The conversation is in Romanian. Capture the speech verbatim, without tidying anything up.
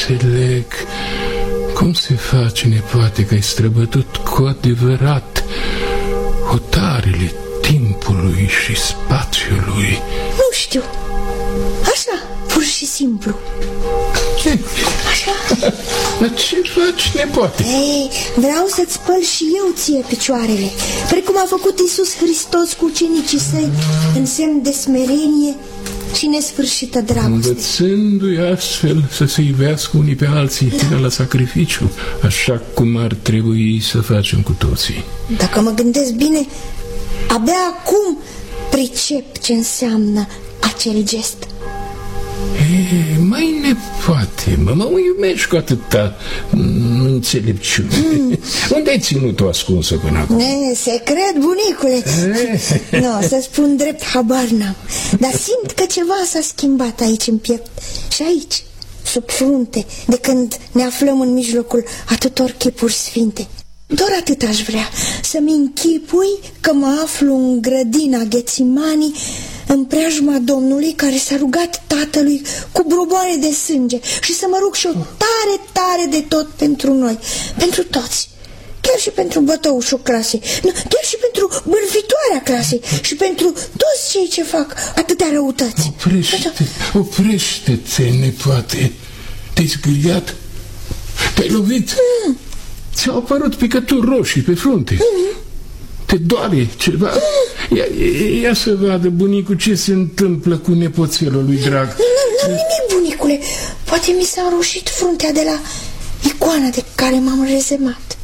înțeleg cum se face, nepoate, că ai străbătut cu adevărat hotarele timpului și spațiului. Nu știu. Așa, pur și simplu. Ce? Așa. Dar ce faci, nepoate? Ei, vreau să-ți spăl și eu ție picioarele, precum a făcut Iisus Hristos cu ucenicii săi, în semn de smerenie și nesfârșită dragoste, învățându-i astfel să se iubească unii pe alții, da, până la sacrificiu, așa cum ar trebui să facem cu toții. Dacă mă gândesc bine, abia acum pricep ce înseamnă acel gest. E, mai nepoate, mă, mă iubești cu atâta înțelepciune. Mm. Unde ai ținut-o ascunsă până acum? E, secret, bunicule. E. Nu, să spun drept, habar n-am. Dar simt că ceva s-a schimbat aici în piept și aici, sub frunte, de când ne aflăm în mijlocul atâtor chipuri sfinte. Doar atât aș vrea, să-mi închipui că mă aflu în grădina Ghețimanii, în preajma Domnului care s-a rugat Tatălui cu broboane de sânge, și să mă rug și eu tare, tare de tot pentru noi, pentru toți, chiar și pentru bătăușul clasei, chiar și pentru bârfitoarea clasei și pentru toți cei ce fac atâtea răutăți. Oprește-te, oprește-te, nepoate. Te-ai zgâriat? Te-ai lovit? Mm. Ți-au apărut picături roșii pe frunte. Mm. Te doare ceva? Mm. Ia, ia să vadă, bunicul, ce se întâmplă cu nepoțelul lui drag. Nu, nimic, bunicule. Poate mi s-a roșit fruntea de la icoana de care m-am rezemat.